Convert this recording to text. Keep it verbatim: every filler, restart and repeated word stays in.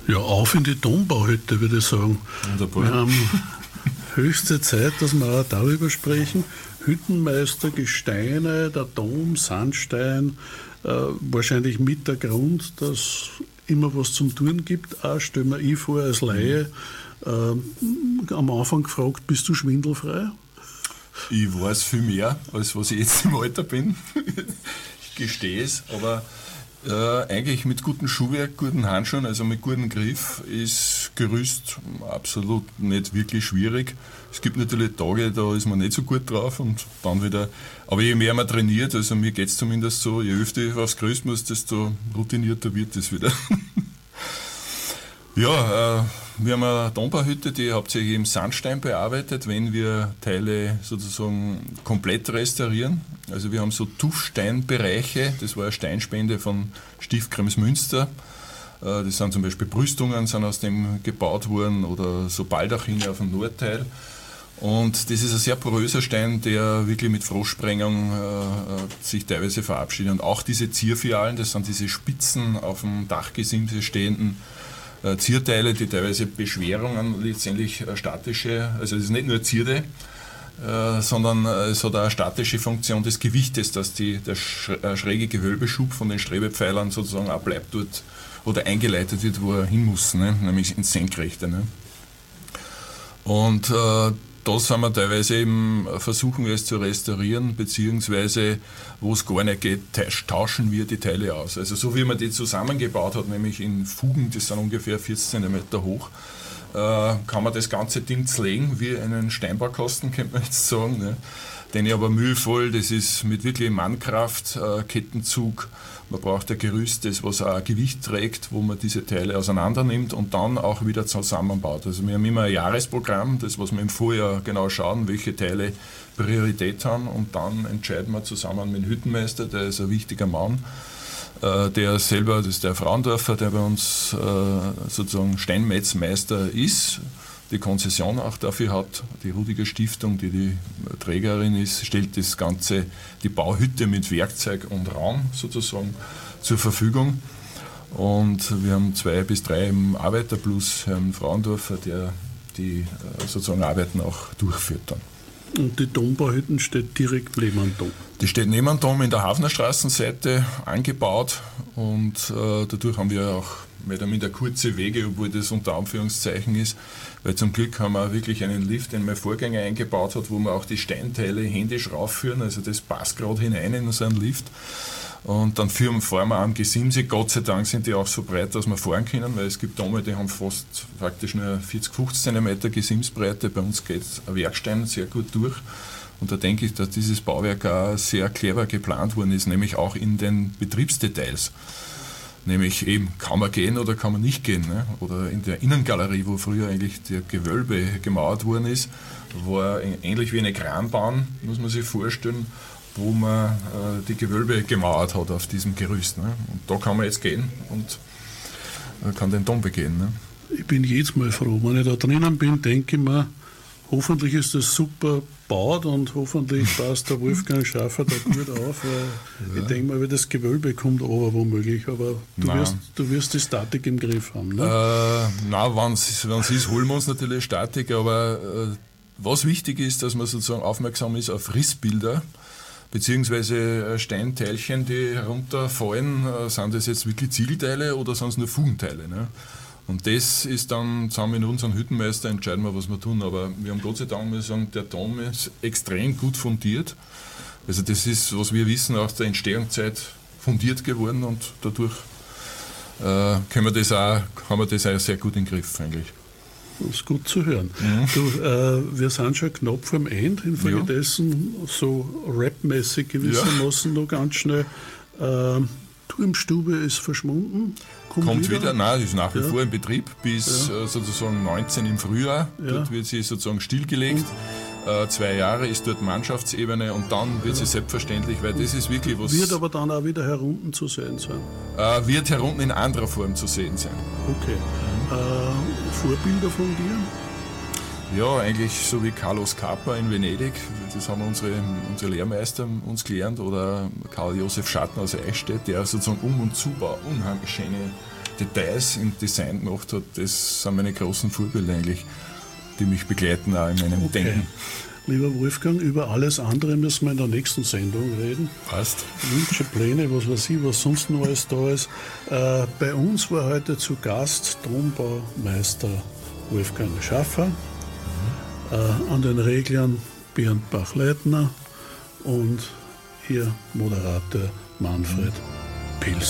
Ja, auf in die Dombauhütte, würde ich sagen. Wunderbar. Wir haben höchste Zeit, dass wir auch darüber sprechen. Hüttenmeister, Gesteine, der Dom, Sandstein, äh, wahrscheinlich mit der Grund, dass immer was zum Tun gibt. Auch stellen wir ich vor als Laie, äh, am Anfang gefragt, bist du schwindelfrei? Ich weiß viel mehr, als was ich jetzt im Alter bin. Ich gestehe es, aber äh, eigentlich mit gutem Schuhwerk, guten Handschuhen, also mit gutem Griff, ist Gerüst absolut nicht wirklich schwierig. Es gibt natürlich Tage, da ist man nicht so gut drauf und dann wieder, aber je mehr man trainiert, also mir geht es zumindest so, je öfter ich aufs Gerüst muss, desto routinierter wird es wieder. Ja, äh, wir haben eine Dombauhütte, die hauptsächlich im Sandstein bearbeitet, wenn wir Teile sozusagen komplett restaurieren. Also wir haben so Tuffsteinbereiche, das war eine Steinspende von Stift Kremsmünster. Äh, das sind zum Beispiel Brüstungen, sind aus dem gebaut worden oder so Baldachine auf dem Nordteil. Und das ist ein sehr poröser Stein, der wirklich mit Frostsprengung äh, sich teilweise verabschiedet. Und auch diese Zierfialen, das sind diese Spitzen auf dem Dachgesimse stehenden äh, Zierteile, die teilweise Beschwerungen, letztendlich äh, statische, also es ist nicht nur Zierde, äh, sondern äh, es hat auch eine statische Funktion des Gewichtes, dass die, der sch äh, schräge Gewölbeschub von den Strebepfeilern sozusagen auch bleibt dort oder eingeleitet wird, wo er hin muss, ne? Nämlich ins Senkrechte. Ne? Und äh, da sind wir teilweise eben, versuchen wir es zu restaurieren, beziehungsweise wo es gar nicht geht, tauschen wir die Teile aus. Also so wie man die zusammengebaut hat, nämlich in Fugen, das sind ungefähr vierzig Zentimeter hoch, äh, kann man das ganze Ding zlegen, wie einen Steinbaukasten, könnte man jetzt sagen, ne? Den ich aber mühevoll, das ist mit wirklich Mannkraft, äh, Kettenzug, man braucht ein Gerüst, das was auch ein Gewicht trägt, wo man diese Teile auseinander nimmt und dann auch wieder zusammenbaut. Also wir haben immer ein Jahresprogramm, das was wir im Vorjahr genau schauen, welche Teile Priorität haben und dann entscheiden wir zusammen mit dem Hüttenmeister, der ist ein wichtiger Mann, äh, der selber, das ist der Fraundorfer, der bei uns äh, sozusagen Steinmetzmeister ist, die Konzession auch dafür hat. Die Rudiger Stiftung, die die Trägerin ist, stellt das Ganze, die Bauhütte mit Werkzeug und Raum sozusagen zur Verfügung. Und wir haben zwei bis drei im Arbeiter plus Herrn Fraundorfer, der die sozusagen Arbeiten auch durchführt dann. Und die Dombauhütten steht direkt neben dem Dom? Die steht neben dem Dom in der Hafnerstraßenseite angebaut und äh, dadurch haben wir auch mehr oder minder kurze Wege, obwohl das unter Anführungszeichen ist, weil zum Glück haben wir wirklich einen Lift, den mein Vorgänger eingebaut hat, wo wir auch die Steinteile händisch raufführen, also das passt gerade hinein in so einen Lift. Und dann fahren wir am Gesimse, Gott sei Dank sind die auch so breit, dass wir fahren können, weil es gibt Dome, die haben fast praktisch nur vierzig, fünfzig Zentimeter Gesimsbreite, bei uns geht ein Werkstein sehr gut durch. Und da denke ich, dass dieses Bauwerk auch sehr clever geplant worden ist, nämlich auch in den Betriebsdetails. Nämlich eben, kann man gehen oder kann man nicht gehen. Ne? Oder in der Innengalerie, wo früher eigentlich der Gewölbe gemauert worden ist, war ähnlich wie eine Kranbahn, muss man sich vorstellen, wo man äh, die Gewölbe gemauert hat auf diesem Gerüst. Ne? Und da kann man jetzt gehen und äh, kann den Dom begehen. Ne? Ich bin jedes Mal froh, wenn ich da drinnen bin, denke ich mir, hoffentlich ist das super gebaut und hoffentlich passt der Wolfgang Schaffer da gut auf, weil ja. Ich denke mal, das Gewölbe kommt aber womöglich, aber du wirst, du wirst die Statik im Griff haben, ne? Äh, nein, wenn es ist, holen wir uns natürlich Statik, aber äh, was wichtig ist, dass man sozusagen aufmerksam ist auf Rissbilder, beziehungsweise Steinteilchen, die herunterfallen, äh, sind das jetzt wirklich Ziegelteile oder sind es nur Fugenteile, ne? Und das ist dann, zusammen mit unserem Hüttenmeister entscheiden wir, was wir tun. Aber wir haben Gott sei Dank, muss ich sagen, der Dom ist extrem gut fundiert. Also das ist, was wir wissen, aus der Entstehungszeit fundiert geworden und dadurch äh, können wir das auch, haben wir das auch sehr gut im Griff eigentlich. Das ist gut zu hören. Mhm. Du, äh, wir sind schon knapp vor dem Ende, infolgedessen ja. so rapmäßig gewissermaßen ja. noch ganz schnell. Äh, Turmstube ist verschwunden. Kommt, Kommt wieder? wieder? Nein, ist nach wie ja. vor in Betrieb bis ja. äh, sozusagen neunzehn im Frühjahr. Ja. Dort wird sie sozusagen stillgelegt. Äh, zwei Jahre ist dort Mannschaftsebene und dann wird ja. sie selbstverständlich, weil das ist wirklich was... Wird aber dann auch wieder herunten zu sehen sein? Äh, wird herunten in anderer Form zu sehen sein. Okay. Mhm. Äh, Vorbilder von dir? Ja, eigentlich so wie Carlos Capra in Venedig, das haben unsere, unsere Lehrmeister uns gelernt, oder Karl Josef Schatten aus Eichstätt, der sozusagen um und zu baut, unheimlich schöne Details im Design gemacht hat, das sind meine großen Vorbilder eigentlich, die mich begleiten auch in meinem Okay. Denken. Lieber Wolfgang, über alles andere müssen wir in der nächsten Sendung reden. Passt. Wünsche, Pläne, was weiß ich, was sonst noch alles da ist. Äh, bei uns war heute zu Gast Dombaumeister Wolfgang Schaffer, mhm. äh, an den Reglern Bernd Bach-Leitner und Ihr Moderator Manfred Pils.